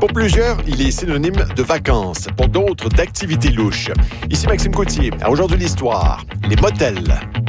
Pour plusieurs, il est synonyme de vacances, pour d'autres d'activités louches. Ici Maxime Coutier. À Aujourd'hui l'Histoire, les motels.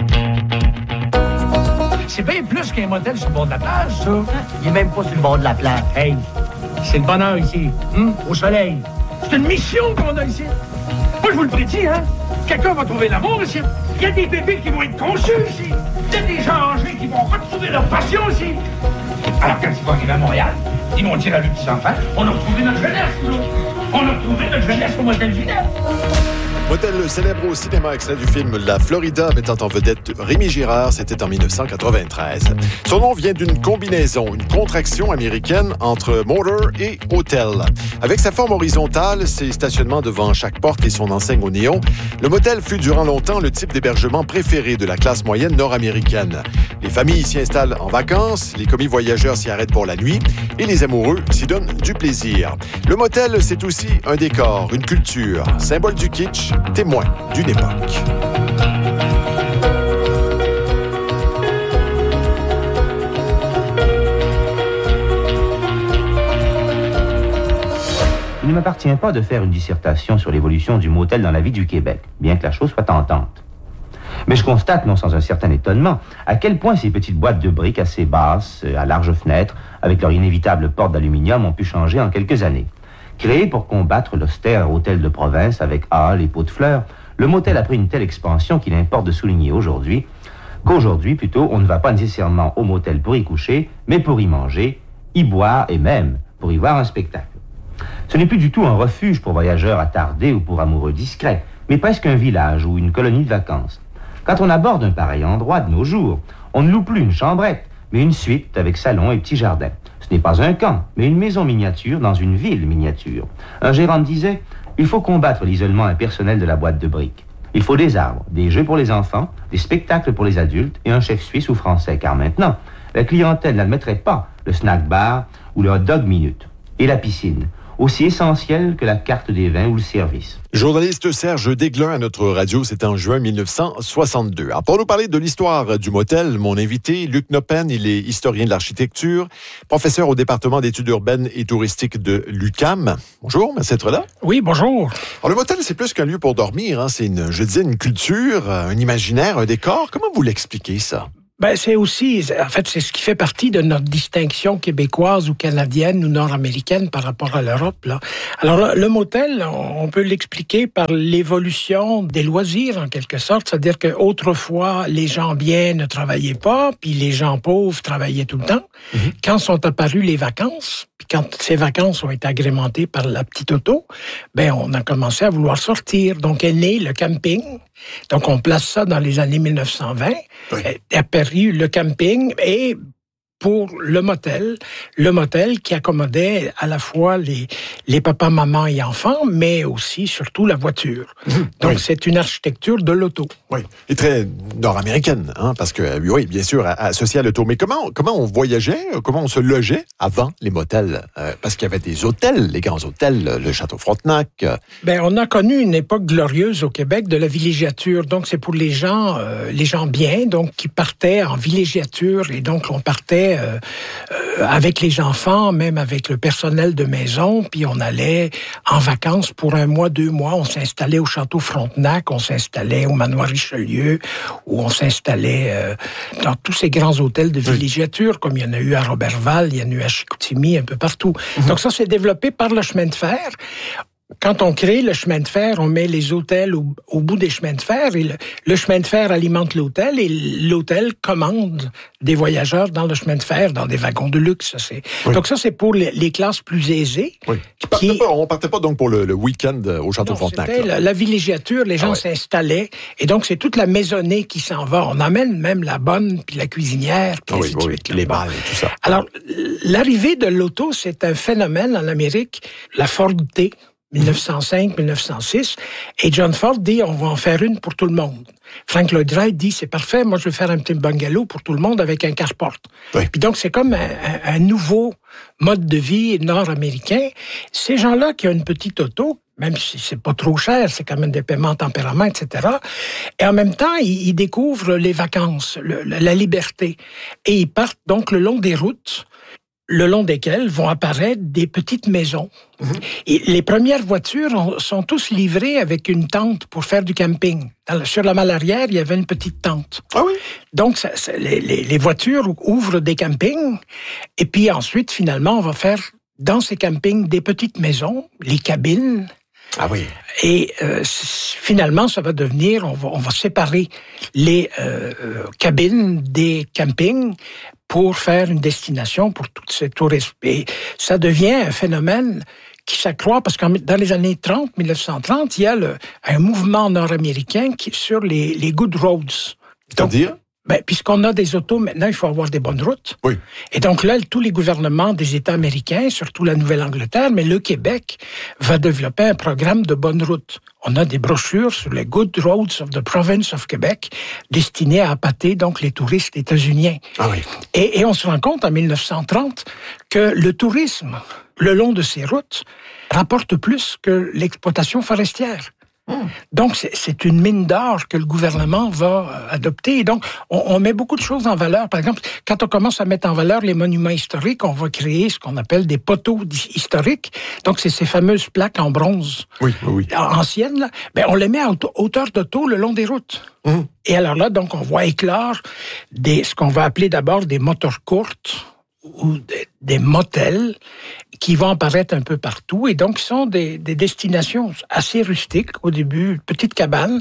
C'est bien plus qu'un motel sur le bord de la plage, ça. Il est même pas sur le bord de la plage. Hey, c'est le bonheur ici, au soleil. C'est une mission qu'on a ici. Moi, je vous le prédis, hein. Quelqu'un va trouver l'amour ici. Il y a des bébés qui vont être conçus ici. Il y a des gens âgés qui vont retrouver leur passion ici. Alors, quand ils vont arriver à Montréal, ils vont dire à leurs petits-enfants, on a retrouvé notre jeunesse, nous. On a retrouvé notre jeunesse au motel Ginette. Motel célèbre au cinéma, extrait du film La Florida, mettant en vedette Rémi Girard. C'était en 1993. Son nom vient d'une combinaison, une contraction américaine entre motor et hotel. Avec sa forme horizontale, ses stationnements devant chaque porte et son enseigne au néon, le motel fut durant longtemps le type d'hébergement préféré de la classe moyenne nord-américaine. Les familles s'y installent en vacances, les commis voyageurs s'y arrêtent pour la nuit et les amoureux s'y donnent du plaisir. Le motel, c'est aussi un décor, une culture, symbole du kitsch, témoin d'une époque. Il ne m'appartient pas de faire une dissertation sur l'évolution du motel dans la vie du Québec, bien que la chose soit tentante. Mais je constate, non sans un certain étonnement, à quel point ces petites boîtes de briques assez basses, à larges fenêtres, avec leur inévitable porte d'aluminium, ont pu changer en quelques années. Créé pour combattre l'austère hôtel de province avec halles et pots de fleurs, le motel a pris une telle expansion qu'il importe de souligner qu'aujourd'hui, plutôt, on ne va pas nécessairement au motel pour y coucher, mais pour y manger, y boire et même pour y voir un spectacle. Ce n'est plus du tout un refuge pour voyageurs attardés ou pour amoureux discrets, mais presque un village ou une colonie de vacances. Quand on aborde un pareil endroit de nos jours, on ne loue plus une chambrette, mais une suite avec salon et petit jardin. Ce n'est pas un camp, mais une maison miniature dans une ville miniature. Un gérant disait, il faut combattre l'isolement impersonnel de la boîte de briques. Il faut des arbres, des jeux pour les enfants, des spectacles pour les adultes et un chef suisse ou français, car maintenant, la clientèle n'admettrait pas le snack bar ou le hot dog minute. Et la piscine, aussi essentielle que la carte des vins ou le service. Journaliste Serge Desglin à notre radio, c'était en juin 1962. Alors, pour nous parler de l'histoire du motel, mon invité, Luc Noppen, il est historien de l'architecture, professeur au département d'études urbaines et touristiques de l'UQAM. Bonjour, merci d'être là. Oui, bonjour. Alors, le motel, c'est plus qu'un lieu pour dormir, hein. C'est une culture, un imaginaire, un décor. Comment vous l'expliquez, ça? Ben, c'est aussi, en fait, c'est ce qui fait partie de notre distinction québécoise ou canadienne ou nord-américaine par rapport à l'Europe, là. Alors, le motel, on peut l'expliquer par l'évolution des loisirs, en quelque sorte. C'est-à-dire qu'autrefois, les gens bien ne travaillaient pas, puis les gens pauvres travaillaient tout le temps. Quand sont apparues les vacances, puis quand ces vacances ont été agrémentées par la petite auto, ben, on a commencé à vouloir sortir. Donc, est né le camping. Donc, on place ça dans les années 1920. Oui. Est apparu le camping et pour le motel qui accommodait à la fois les papas, mamans et enfants, mais aussi, surtout, la voiture. Donc, c'est une architecture de l'auto. Oui, et très nord-américaine, hein, parce que, oui, bien sûr, associée à l'auto. Mais comment on voyageait, comment on se logeait avant les motels? Parce qu'il y avait des hôtels, les grands hôtels, le Château Frontenac. Ben, on a connu une époque glorieuse au Québec de la villégiature. Donc, c'est pour les gens bien, donc, qui partaient en villégiature. Et donc, on partait avec les enfants, même avec le personnel de maison, puis on allait en vacances pour 1 mois, 2 mois. On s'installait au Château Frontenac, on s'installait au Manoir Richelieu, ou on s'installait dans tous ces grands hôtels de villégiature, comme il y en a eu à Roberval, il y en a eu à Chicoutimi, un peu partout. Donc ça, c'est développé par le chemin de fer. Quand on crée le chemin de fer, on met les hôtels au bout des chemins de fer et le chemin de fer alimente l'hôtel et l'hôtel commande des voyageurs dans le chemin de fer, dans des wagons de luxe. Donc ça, c'est pour les classes plus aisées. Oui. On partait pas donc pour le week-end au Château Frontenac. C'était la villégiature, les gens s'installaient et donc c'est toute la maisonnée qui s'en va. On emmène même la bonne, puis la cuisinière, puis ainsi de suite. Les balles et tout ça. Alors, l'arrivée de l'auto, c'est un phénomène en Amérique. La Ford T, 1905-1906, et John Ford dit, on va en faire une pour tout le monde. Frank Lloyd Wright dit, c'est parfait, moi je vais faire un petit bungalow pour tout le monde avec un carport. Oui. Puis donc, c'est comme un nouveau mode de vie nord-américain. Ces gens-là qui ont une petite auto, même si c'est pas trop cher, c'est quand même des paiements en tempérament, etc. Et en même temps, ils découvrent les vacances, la liberté. Et ils partent donc le long des routes. le long desquels vont apparaître des petites maisons. Et les premières voitures sont tous livrées avec une tente pour faire du camping. Sur la malle arrière, il y avait une petite tente. Ah oui? Donc, les voitures ouvrent des campings, et puis ensuite, finalement, on va faire dans ces campings des petites maisons, les cabines. Ah oui. Et finalement, ça va devenir, on va séparer les cabines des campings pour faire une destination pour tous ces touristes. Et ça devient un phénomène qui s'accroît parce que dans les années 1930, il y a un mouvement nord-américain sur les good roads. C'est-à-dire? Puisqu'on a des autos, maintenant, il faut avoir des bonnes routes. Oui. Et donc là, tous les gouvernements des États américains, surtout la Nouvelle-Angleterre, mais le Québec, va développer un programme de bonnes routes. On a des brochures sur les Good Roads of the Province of Quebec, destinées à appâter donc les touristes états-uniens. Ah oui. Et on se rend compte en 1930 que le tourisme, le long de ces routes, rapporte plus que l'exploitation forestière. Donc, c'est une mine d'or que le gouvernement va adopter. Et donc, on met beaucoup de choses en valeur. Par exemple, quand on commence à mettre en valeur les monuments historiques, on va créer ce qu'on appelle des poteaux historiques. Donc, c'est ces fameuses plaques en bronze anciennes. Là. On les met à hauteur de taux le long des routes. Et alors là, donc, on voit éclore ce qu'on va appeler d'abord des moteurs courtes ou des motels qui vont apparaître un peu partout. Et donc, ce sont des destinations assez rustiques. Au début, petites cabanes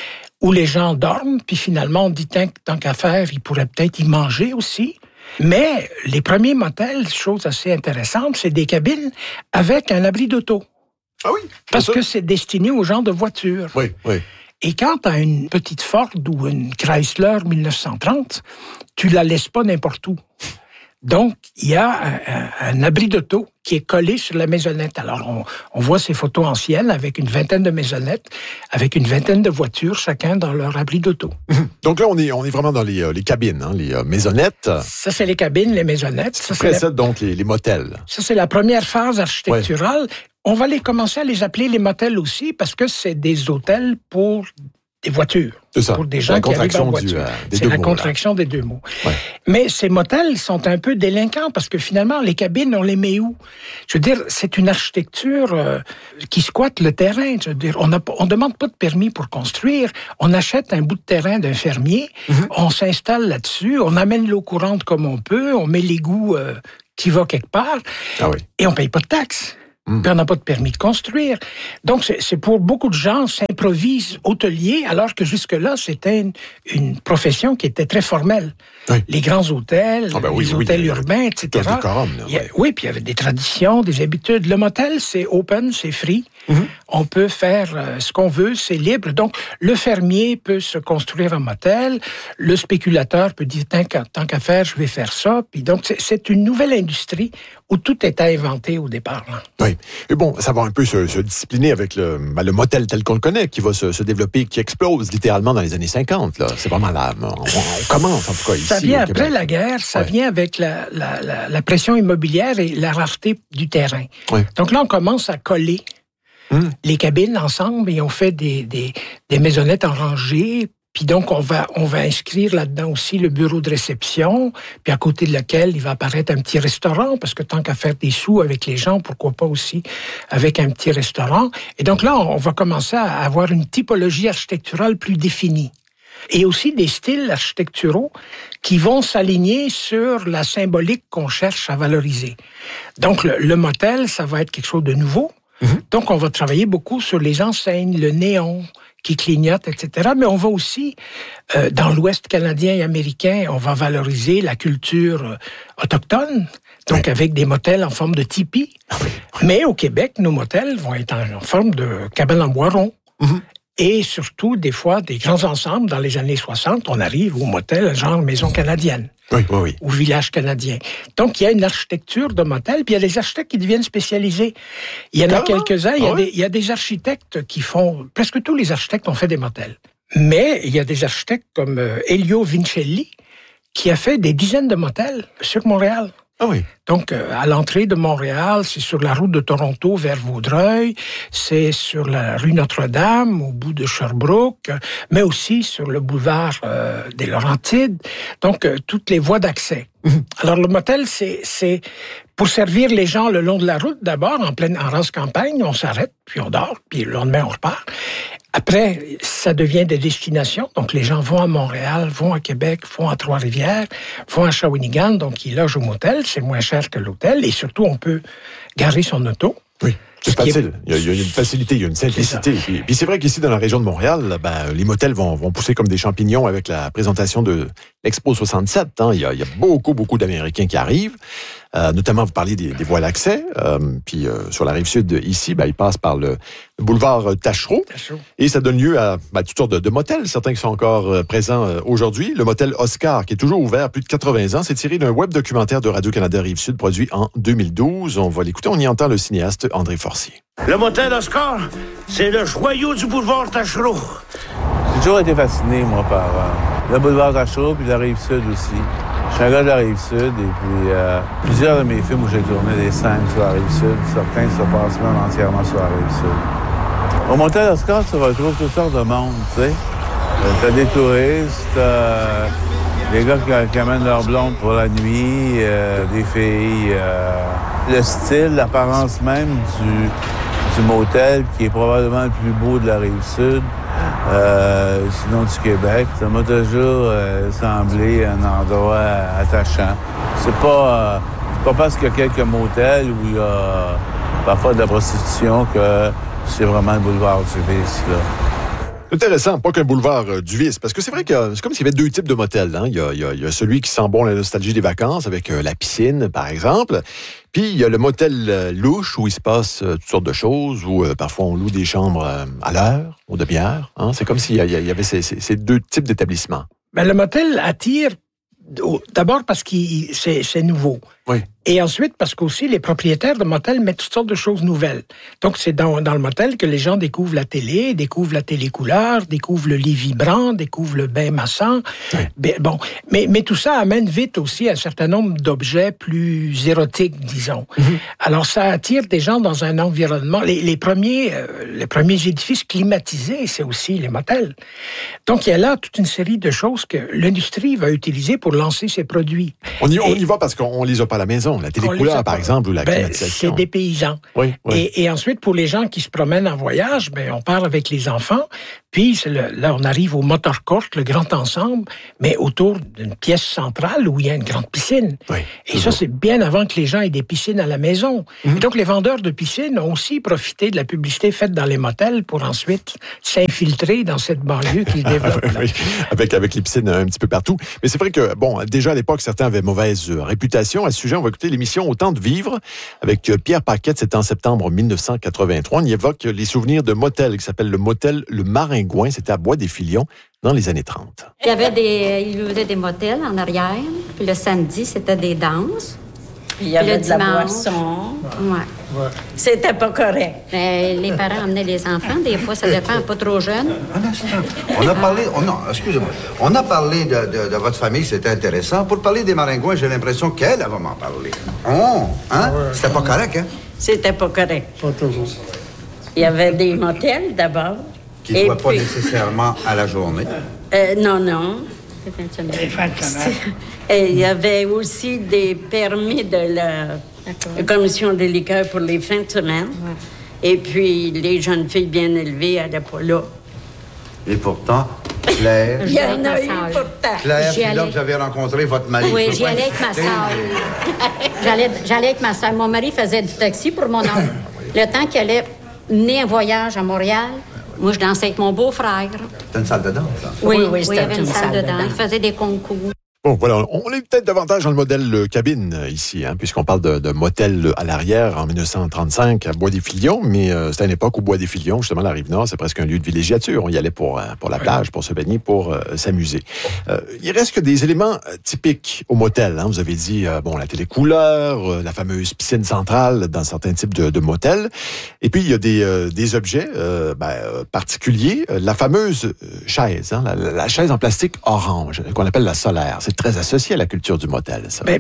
où les gens dorment. Puis finalement, on dit, tant qu'à faire, ils pourraient peut-être y manger aussi. Mais les premiers motels, chose assez intéressante, c'est des cabines avec un abri d'auto. Ah oui? Parce que c'est destiné aux gens de voiture. Oui, oui. Et quand tu as une petite Ford ou une Chrysler 1930, tu la laisses pas n'importe où. Donc, il y a un abri d'auto qui est collé sur la maisonnette. Alors, on voit ces photos anciennes avec une vingtaine de maisonnettes, avec une vingtaine de voitures, chacun dans leur abri d'auto. Donc là, on est vraiment dans les cabines, hein, les maisonnettes. Ça, c'est les cabines, les maisonnettes. Ça, précède donc les motels. Ça, c'est la première phase architecturale. Ouais. On va commencer à les appeler les motels aussi parce que c'est des hôtels pour des voitures. C'est ça. Pour des gens qui arrivent en voiture. C'est la contraction des deux mots. Ouais. Mais ces motels sont un peu délinquants parce que finalement, les cabines, on les met où? Je veux dire, c'est une architecture qui squatte le terrain. Je veux dire, on demande pas de permis pour construire. On achète un bout de terrain d'un fermier, on s'installe là-dessus, on amène l'eau courante comme on peut, on met l'égout qui va quelque part, et on paye pas de taxes. Puis on n'a pas de permis de construire. Donc, c'est pour beaucoup de gens s'improvisent hôteliers, alors que jusque-là, c'était une profession qui était très formelle. Oui. Les grands hôtels, les hôtels urbains, etc. Oui, puis il y avait des traditions, des habitudes. Le motel, c'est open, c'est free. On peut faire ce qu'on veut, c'est libre. Donc, le fermier peut se construire un motel. Le spéculateur peut dire, tant qu'à faire, je vais faire ça. Puis donc, c'est une nouvelle industrie où tout est à inventer au départ. Là. Oui. Et bon, ça va un peu se discipliner avec le motel tel qu'on le connaît, qui va se développer, qui explose littéralement dans les années 50. Là. C'est vraiment là. On commence, en tout cas, ici. Ça vient après la guerre, ça vient avec la pression immobilière et la rareté du terrain. Oui. Donc là, on commence à coller les cabines ensemble et on fait des maisonnettes en rangée. Puis donc, on va inscrire là-dedans aussi le bureau de réception, puis à côté de lequel il va apparaître un petit restaurant, parce que tant qu'à faire des sous avec les gens, pourquoi pas aussi avec un petit restaurant. Et donc là, on va commencer à avoir une typologie architecturale plus définie. Et aussi des styles architecturaux qui vont s'aligner sur la symbolique qu'on cherche à valoriser. Donc, le motel, ça va être quelque chose de nouveau. Donc, on va travailler beaucoup sur les enseignes, le néon qui clignote, etc. Mais on va aussi, dans l'Ouest canadien et américain, on va valoriser la culture autochtone, donc avec des motels en forme de tipi. Mais au Québec, nos motels vont être en forme de cabane en bois rond. Et surtout, des fois, des grands ensembles. Dans les années 60, on arrive au motel, genre maison canadienne. Ou village canadien. Donc, il y a une architecture de motel, puis il y a des architectes qui deviennent spécialisés. Il y en a quelques-uns, il y a des architectes qui font... Presque tous les architectes ont fait des motels. Mais il y a des architectes comme Elio Vincelli, qui a fait des dizaines de motels sur Montréal. Ah oui. Donc, à l'entrée de Montréal, c'est sur la route de Toronto vers Vaudreuil, c'est sur la rue Notre-Dame, au bout de Sherbrooke, mais aussi sur le boulevard des Laurentides. Donc, toutes les voies d'accès. Alors, le motel, c'est pour servir les gens le long de la route, d'abord, en race campagne, on s'arrête, puis on dort, puis le lendemain, on repart. Après, ça devient des destinations. Donc, les gens vont à Montréal, vont à Québec, vont à Trois-Rivières, vont à Shawinigan. Donc, ils logent au motel. C'est moins cher que l'hôtel. Et surtout, on peut garer son auto. Oui. C'est facile. Il y a une facilité, il y a une simplicité. Puis c'est vrai qu'ici, dans la région de Montréal, les motels vont pousser comme des champignons avec la présentation de l'Expo 67. Il y a beaucoup d'Américains qui arrivent. Notamment, vous parliez des voies d'accès. Puis sur la rive sud, ici, ils passent par le boulevard Taschereau. Et ça donne lieu à toutes sortes de motels, certains qui sont encore présents aujourd'hui. Le motel Oscar, qui est toujours ouvert plus de 80 ans, c'est tiré d'un web documentaire de Radio-Canada Rive-Sud, produit en 2012. On va l'écouter. On y entend le cinéaste André Forcier. Le motel Oscar, c'est le joyau du boulevard Taschereau. J'ai toujours été fasciné, moi, par le boulevard Taschereau puis la Rive-Sud aussi. Je suis un gars de la Rive-Sud et puis plusieurs de mes films où j'ai tourné des scènes sur la Rive-Sud, certains se passent même entièrement sur la Rive-Sud. Au motel Oscar, tu retrouves toutes sortes de monde, tu sais. T'as des touristes, des gars qui amènent leurs blondes pour la nuit, des filles. Le style, l'apparence même du motel, qui est probablement le plus beau de la Rive-Sud, sinon du Québec. Ça m'a toujours semblé un endroit attachant. C'est pas parce qu'il y a quelques motels où il y a parfois de la prostitution que c'est vraiment le boulevard du vice, là. Intéressant, pas qu'un boulevard du vice, parce que c'est vrai que c'est comme s'il y avait deux types de motels. Il y a celui qui sent bon la nostalgie des vacances, avec la piscine, par exemple. Puis, il y a le motel louche, où il se passe toutes sortes de choses, où parfois on loue des chambres à l'heure, aux demi-heure. C'est comme s'il y avait ces deux types d'établissements. Le motel attire d'abord parce que c'est nouveau. Oui. Et ensuite, parce qu'aussi, les propriétaires de motels mettent toutes sortes de choses nouvelles. Donc, c'est dans le motel que les gens découvrent la télé, découvrent la télécouleur, découvrent le lit vibrant, découvrent le bain massant. Oui. Bon, mais tout ça amène vite aussi un certain nombre d'objets plus érotiques, disons. Mm-hmm. Alors, ça attire des gens dans un environnement. Les premiers édifices climatisés, c'est aussi les motels. Donc, il y a là toute une série de choses que l'industrie va utiliser pour lancer ses produits. On y va parce qu'on les a pas à la maison. La télécouleur, par exemple, ou la climatisation. C'est des paysans. Oui. Et ensuite, pour les gens qui se promènent en voyage, on parle avec les enfants. Puis là, on arrive au motor court, le grand ensemble, mais autour d'une pièce centrale où il y a une grande piscine. Oui, et ça, c'est bien avant que les gens aient des piscines à la maison. Mm-hmm. Et donc, les vendeurs de piscines ont aussi profité de la publicité faite dans les motels pour ensuite s'infiltrer dans cette banlieue qui se développe. Oui, avec les piscines un petit peu partout. Mais c'est vrai que, déjà à l'époque, certains avaient mauvaise réputation. À ce sujet, on va écouter l'émission Autant de vivre avec Pierre Paquette. C'était en septembre 1983. On y évoque les souvenirs de motel qui s'appelle le motel Le Maringouin. C'était à Bois-des-Filions dans les années 30. Il y avait des motels en arrière. Puis le samedi, c'était des danses. Puis il y avait de la boisson. Ouais. C'était pas correct. Les parents emmenaient les enfants. Des fois, ça dépend, pas trop jeune. Un instant. On a parlé... excusez-moi. On a parlé de votre famille, c'était intéressant. Pour parler des Maringouins, j'ai l'impression qu'elle va m'en parler. C'était pas correct, hein? C'était pas correct. Pas toujours. Il y avait des motels, d'abord. Qui ne doivent pas nécessairement à la journée. Non. Les fins de semaine. Et il y avait aussi des permis de la commission des liqueurs pour les fins de semaine. Ouais. Et puis, les jeunes filles bien élevées n'allaient pas là. Et pourtant, Claire... Il y en a eu pourtant. Claire, c'est là que vous avez rencontré votre mari. Oui, j'y allais avec ma soeur. J'allais avec ma soeur. Mon mari faisait du taxi pour mon oncle. Le temps qu'il allait mener un voyage à Montréal, moi, je dansais avec mon beau-frère. C'était une salle de danse, hein? Oui, il y avait une salle de danse. Il faisait des concours. Bon, voilà, on est peut-être davantage dans le modèle cabine ici, puisqu'on parle de motel à l'arrière en 1935 à Bois-des-Filions, mais c'était à une époque où Bois-des-Filions, justement, la Rive-Nord, c'est presque un lieu de villégiature. On y allait pour la plage, pour se baigner, pour s'amuser. Il reste que des éléments typiques au motel. Vous avez dit, la télécouleur, la fameuse piscine centrale dans certains types de motels. Et puis, il y a des objets particuliers. La fameuse chaise, la chaise en plastique orange, qu'on appelle la solaire. C'est très associé à la culture du motel, ça.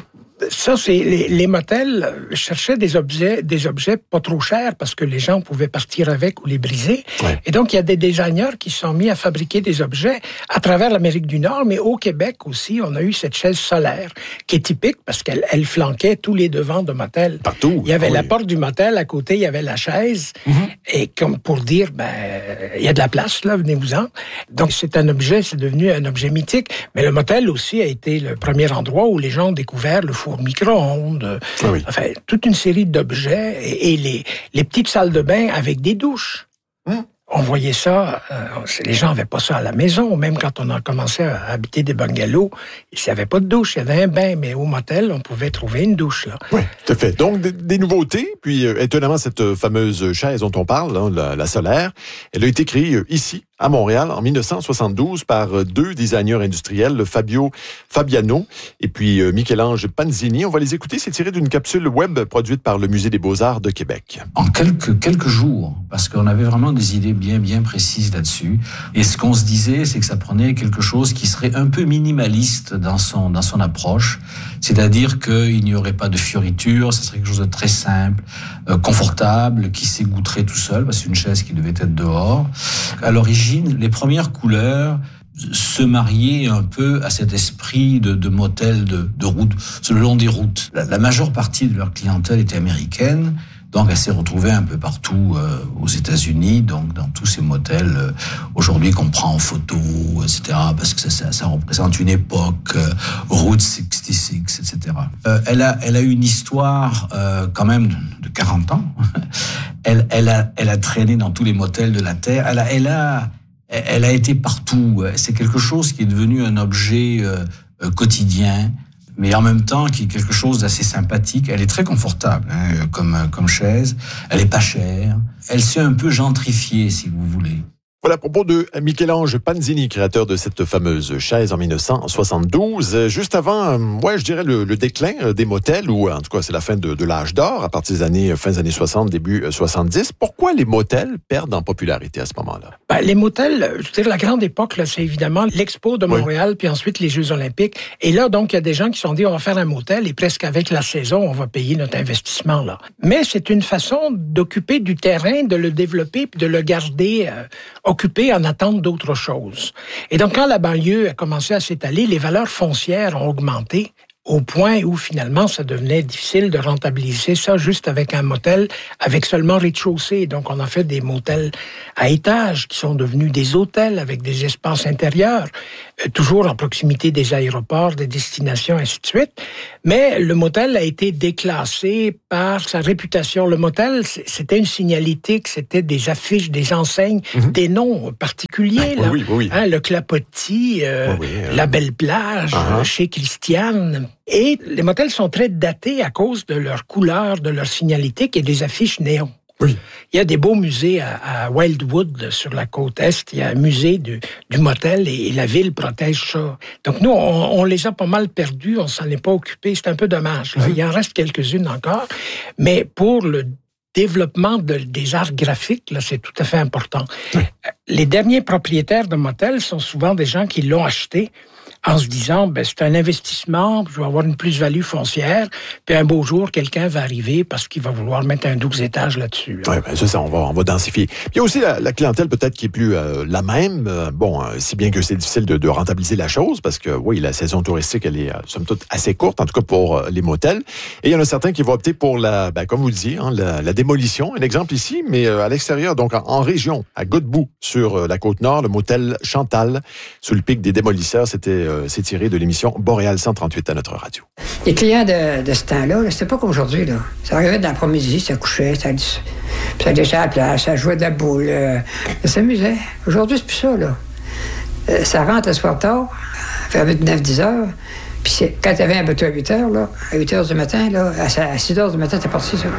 Ça, c'est les motels cherchaient des objets pas trop chers parce que les gens pouvaient partir avec ou les briser. Ouais. Et donc, il y a des designers qui se sont mis à fabriquer des objets à travers l'Amérique du Nord, mais au Québec aussi, on a eu cette chaise solaire qui est typique parce qu'elle flanquait tous les devants de motel. Partout. Il y avait la porte du motel, à côté, il y avait la chaise. Et comme pour dire, il y a de la place, là, venez-vous-en. Donc, c'est devenu un objet mythique. Mais le motel aussi a été le premier endroit où les gens ont découvert le four micro-ondes, enfin, toute une série d'objets et les petites salles de bain avec des douches. On voyait ça, les gens n'avaient pas ça à la maison. Même quand on a commencé à habiter des bungalows, il n'y avait pas de douche, il y avait un bain, mais au motel, on pouvait trouver une douche. Là. Oui, tout à fait. Donc, des nouveautés, puis étonnamment, cette fameuse chaise dont on parle, hein, la solaire, elle a été créée ici, à Montréal, en 1972, par deux designers industriels, Fabio Fabiano et puis Michel-Ange Panzini. On va les écouter, c'est tiré d'une capsule web produite par le Musée des Beaux-Arts de Québec. En quelques jours, parce qu'on avait vraiment des idées bien précises là-dessus. Et ce qu'on se disait, c'est que ça prenait quelque chose qui serait un peu minimaliste dans son approche. C'est-à-dire qu'il n'y aurait pas de fioritures, ça serait quelque chose de très simple, confortable, qui s'égoutterait tout seul, parce que c'est une chaise qui devait être dehors. À l'origine, les premières couleurs se mariaient un peu à cet esprit de motel de route, le long des routes. La majeure partie de leur clientèle était américaine, donc elle s'est retrouvée un peu partout aux États-Unis, donc dans tous ces motels aujourd'hui qu'on prend en photo, etc., parce que ça représente une époque, Route 66, etc. Elle a une histoire quand même de 40 ans. Elle a traîné dans tous les motels de la Terre. Elle a été partout. C'est quelque chose qui est devenu un objet quotidien, mais en même temps qui est quelque chose d'assez sympathique. Elle est très confortable comme chaise. Elle est pas chère. Elle s'est un peu gentrifiée, si vous voulez. Voilà, à propos de Michel-Ange Panzini, créateur de cette fameuse chaise en 1972. Juste avant, je dirais le déclin des motels, ou en tout cas, c'est la fin de l'âge d'or, à partir des fin des années 60, début 70. Pourquoi les motels perdent en popularité à ce moment-là? Les motels, je veux dire, la grande époque, là, c'est évidemment l'Expo de Montréal, puis ensuite les Jeux Olympiques. Et là, donc, il y a des gens qui se sont dit, on va faire un motel, et presque avec la saison, on va payer notre investissement, là. Mais c'est une façon d'occuper du terrain, de le développer, puis de le garder occupé en attente d'autre chose. Et donc, quand la banlieue a commencé à s'étaler, les valeurs foncières ont augmenté au point où, finalement, ça devenait difficile de rentabiliser ça juste avec un motel, avec seulement rez-de-chaussée. Donc, on a fait des motels à étages qui sont devenus des hôtels avec des espaces intérieurs, toujours en proximité des aéroports, des destinations, ainsi de suite. Mais le motel a été déclassé par sa réputation. Le motel, c'était une signalétique, c'était des affiches, des enseignes, des noms particuliers. Là. Oui. Hein, le Clapotis, la Belle Plage, chez Christiane. Et les motels sont très datés à cause de leur couleur, de leur signalétique et des affiches néons. Oui. Il y a des beaux musées à Wildwood, sur la côte Est. Il y a un musée du motel et la ville protège ça. Donc, nous, on les a pas mal perdus. On s'en est pas occupé. C'est un peu dommage. Là. Il en reste quelques-unes encore. Mais pour le développement des arts graphiques, là, c'est tout à fait important. Oui. Les derniers propriétaires de motels sont souvent des gens qui l'ont acheté en se disant, c'est un investissement, je vais avoir une plus-value foncière, puis un beau jour, quelqu'un va arriver parce qu'il va vouloir mettre un 12 étages là-dessus. Là. Oui, c'est ça, on va densifier. Puis il y a aussi la clientèle peut-être qui est plus la même, si bien que c'est difficile de rentabiliser la chose, parce que oui, la saison touristique, elle est somme toute assez courte, en tout cas pour les motels. Et il y en a certains qui vont opter pour comme vous le disiez, la démolition. Un exemple ici, mais à l'extérieur, donc en région, à Godbout, sur la Côte-Nord, le motel Chantal, sous le pic des démolisseurs, c'est tiré de l'émission Boréal 138 à notre radio. Les clients de ce temps-là, c'était pas comme aujourd'hui. Là. Ça arrivait dans l'après-midi, ça couchait, ça descendait à la plage, ça jouait de la boule, ça s'amusait. Aujourd'hui, c'est plus ça. Là. Ça rentre le soir tard, vers 9-10 heures. Puis quand tu avais un bateau à 8 heures, là, à 8 heures du matin, là, à 6 heures du matin, t'es parti, ça.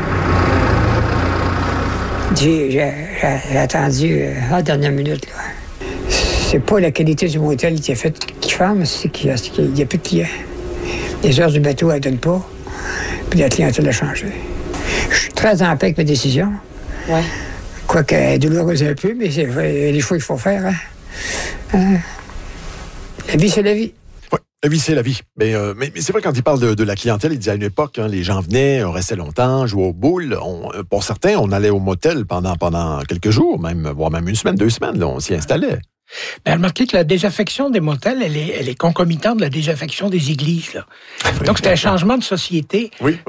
J'ai attendu à la dernière minute, là. C'est pas la qualité du motel qui a fait qui ferme, c'est qu'il n'y a plus de clients. Les heures du bateau, elles ne donnent pas, puis la clientèle a changé. Je suis très en paix avec mes décisions. Ouais. Quoique douloureuse un peu, mais il y a des fois qu'il faut faire. Hein? La vie, c'est la vie. La vie, c'est la vie. Mais c'est vrai, quand il parle de la clientèle, il dit à une époque, hein, les gens venaient, on restait longtemps, jouaient aux boules. Pour certains, on allait au motel pendant quelques jours, voire même une semaine, 2 semaines, là, on s'y installait. Ben, remarquez que la désaffection des motels, elle est concomitante de la désaffection des églises. Là. Donc, c'est un changement de société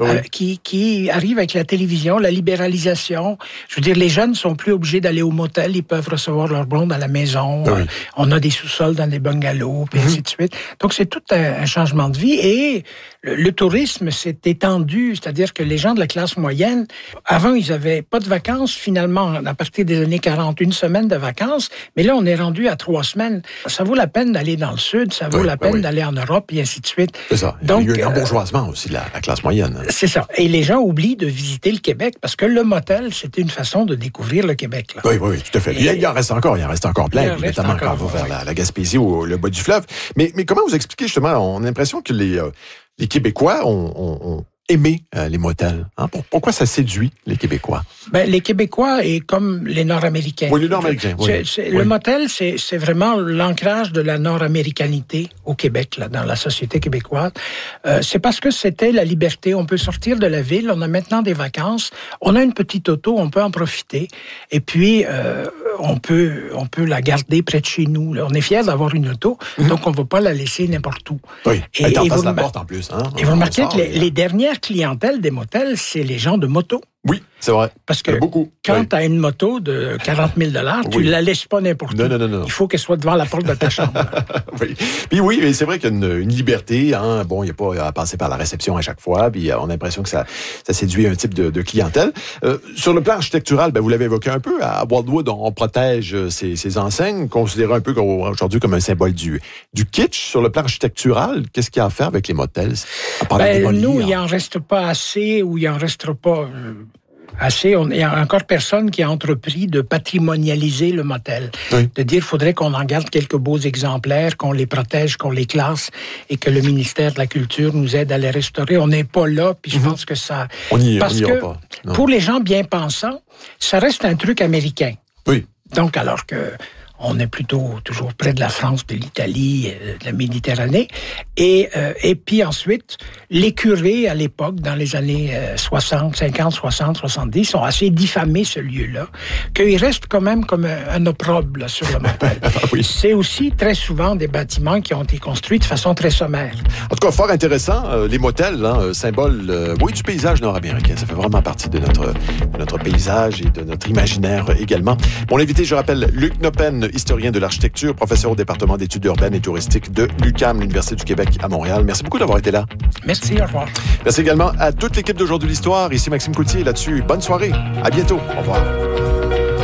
qui arrive avec la télévision, la libéralisation. Je veux dire, les jeunes sont plus obligés d'aller au motel, ils peuvent recevoir leur blonde à la maison. On a des sous-sols dans des bungalows, puis ainsi de suite. Donc, c'est tout un changement de vie. Et le tourisme s'est étendu, c'est-à-dire que les gens de la classe moyenne, avant, ils n'avaient pas de vacances, finalement, à partir des années 40, 1 semaine de vacances. Mais là, on est rendu à 3 semaines. Ça vaut la peine d'aller dans le Sud, ça vaut la peine d'aller en Europe, et ainsi de suite. C'est ça. Donc, il y a eu un embourgeoisement aussi de la classe moyenne. C'est ça. Et les gens oublient de visiter le Québec, parce que le motel, c'était une façon de découvrir le Québec. Là. Oui, tout à fait. Il en reste encore plein, notamment quand on va vers la Gaspésie ou le bas du fleuve. Mais comment vous expliquez, justement, on a l'impression que les Québécois ont aimé les motels. Hein? Pourquoi ça séduit les Québécois? Ben, les Québécois et comme les Nord-Américains. Oui, les Nord-Américains. Le motel, c'est vraiment l'ancrage de la nord-américanité au Québec, là, dans la société québécoise. C'est parce que c'était la liberté. On peut sortir de la ville, on a maintenant des vacances, on a une petite auto, on peut en profiter. Et puis, on peut la garder près de chez nous. Là. On est fiers d'avoir une auto, donc on ne va pas la laisser n'importe où. Oui, elle est en face de la porte en plus. Hein? Et vous remarquez que les dernières clientèles des motels, c'est les gens de moto. Oui, c'est vrai. Parce que quand tu as une moto de 40 000 $, tu ne la laisses pas n'importe où. Non. Il faut qu'elle soit devant la porte de ta chambre. Oui, mais c'est vrai qu'il y a une liberté. Hein. Bon, il n'y a pas à passer par la réception à chaque fois. Puis on a l'impression que ça séduit un type de clientèle. Sur le plan architectural, vous l'avez évoqué un peu, à Wildwood, on protège ces enseignes, considérées un peu aujourd'hui comme un symbole du kitsch. Sur le plan architectural, qu'est-ce qu'il y a à faire avec les motels? Nous, il n'en reste pas assez ou il n'en restera pas... assez. Il n'y a encore personne qui a entrepris de patrimonialiser le motel. Oui. De dire qu'il faudrait qu'on en garde quelques beaux exemplaires, qu'on les protège, qu'on les classe et que le ministère de la Culture nous aide à les restaurer. On n'est pas là, puis je pense que ça... On n'y ira pas. Non. Pour les gens bien pensants, ça reste un truc américain. Oui. Donc, alors que... on est plutôt toujours près de la France, de l'Italie, de la Méditerranée. Et puis ensuite, les curés, à l'époque, dans les années 60, 50, 60, 70, ont assez diffamé ce lieu-là, qu'il reste quand même comme un opprobre là, sur le motel. Oui. C'est aussi très souvent des bâtiments qui ont été construits de façon très sommaire. En tout cas, fort intéressant. Les motels, symbole du paysage nord-américain. Ça fait vraiment partie de notre paysage et de notre imaginaire également. Mon invité, je rappelle, Luc Noppen, historien de l'architecture, professeur au département d'études urbaines et touristiques de l'UQAM, l'Université du Québec à Montréal. Merci beaucoup d'avoir été là. Merci, au revoir. Merci également à toute l'équipe d'Aujourd'hui l'Histoire. Ici Maxime Coutier, là-dessus. Bonne soirée. À bientôt. Au revoir.